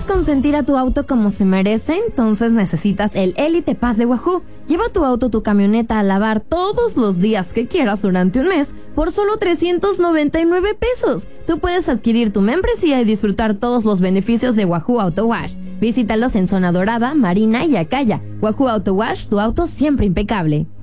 consentir a tu auto como se merece? Entonces necesitas el Elite Pass de Wahoo. Lleva tu auto o tu camioneta a lavar todos los días que quieras durante un mes por solo 399 pesos. Tú puedes adquirir tu membresía y disfrutar todos los beneficios de Wahoo Auto Wash. Visítalos en Zona Dorada, Marina y Acaya. Wahoo Auto Wash, tu auto siempre impecable.